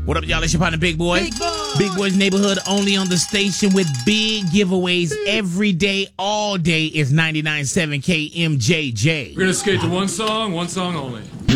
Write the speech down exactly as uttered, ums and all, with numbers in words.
What up, y'all? It's your partner, Big Boy. Big Boy. Big Boy's Neighborhood, only on the station with big giveaways every day, all day. Is ninety-nine point seven K M J J. We're going to skate to one song, one song only.